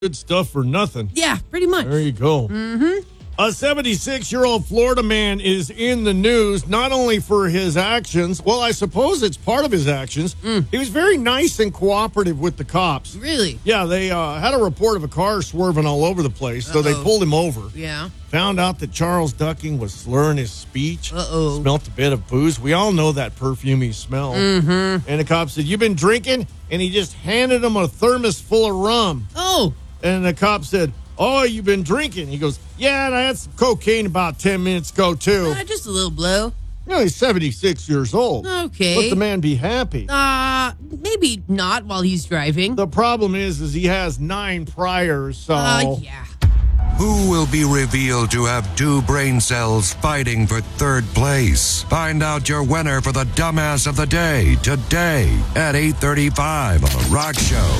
good stuff for nothing. Yeah, pretty much. There you go. Mm-hmm. A 76-year-old Florida man is in the news not only for his actions. Well, I suppose it's part of his actions. He was very nice and cooperative with the cops. Really? Yeah, they had a report of a car swerving all over the place, so they pulled him over. Yeah. Found out that Charles Ducking was slurring his speech. Smelt a bit of booze. We all know that perfumey smell. Mm-hmm. And the cop said, "You been drinking?" And he just handed him a thermos full of rum. Oh. And the cop said, "Oh, you been drinking?" He goes, "Yeah, and I had some cocaine about 10 minutes ago, too." Just a little blow. You know, he's 76 years old. Okay. Let the man be happy. Maybe not while he's driving. The problem is he has 9 priors, so... yeah. Who will be revealed to have 2 brain cells fighting for 3rd place? Find out your winner for the Dumbass of the Day today at 8:35 on The Rock Show.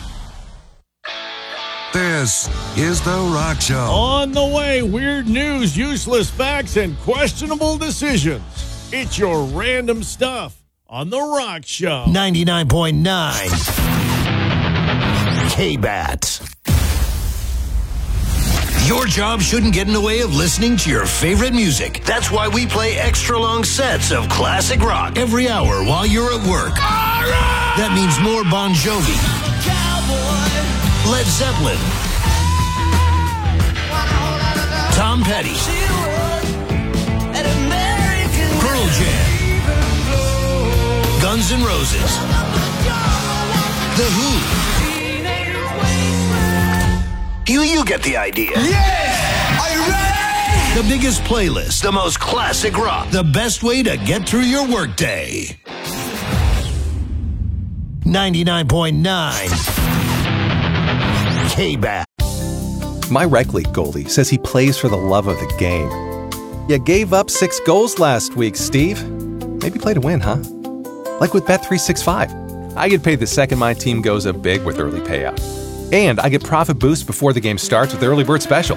This is The Rock Show. On the way, weird news, useless facts, and questionable decisions. It's your random stuff on The Rock Show. 99.9 K-Bat. Your job shouldn't get in the way of listening to your favorite music. That's why we play extra long sets of classic rock every hour while you're at work. Right. That means more Bon Jovi, Led Zeppelin, Tom Petty, Pearl Jam, Guns N' Roses, The Who. You get the idea. Yeah! Are you ready? The biggest playlist, the most classic rock, the best way to get through your workday. 99.9 K-Bat. My rec league goalie says he plays for the love of the game. You gave up 6 goals last week, Steve. Maybe play to win, huh? Like with Bet365. I get paid the second my team goes up big with early payout. And I get profit boost before the game starts with Early Bird Special.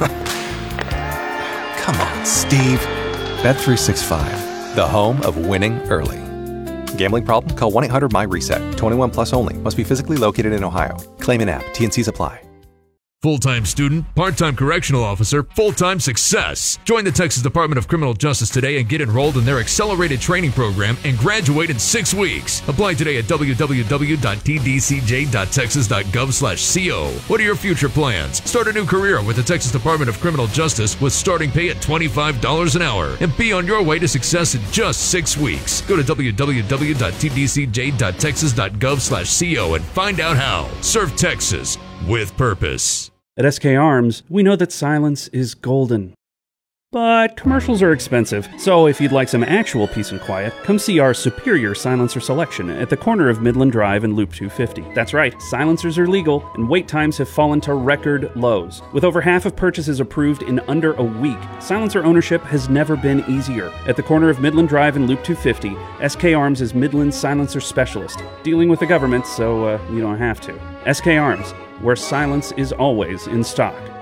Come on, Steve. Bet365, the home of winning early. Gambling problem? Call 1-800-MY-RESET. 21 plus only. Must be physically located in Ohio. Claim in app. T&Cs apply. Full-time student, part-time correctional officer, full-time success. Join the Texas Department of Criminal Justice today and get enrolled in their accelerated training program and graduate in 6 weeks. Apply today at www.tdcj.texas.gov/co. What are your future plans? Start a new career with the Texas Department of Criminal Justice with starting pay at $25 an hour and be on your way to success in just 6 weeks. Go to www.tdcj.texas.gov/co and find out how. Serve Texas with purpose. At SK Arms, we know that silence is golden. But commercials are expensive, so if you'd like some actual peace and quiet, come see our superior silencer selection at the corner of Midland Drive and Loop 250. That's right, silencers are legal, and wait times have fallen to record lows. With over half of purchases approved in under a week, silencer ownership has never been easier. At the corner of Midland Drive and Loop 250, SK Arms is Midland's silencer specialist, dealing with the government so you don't have to. SK Arms, where silence is always in stock.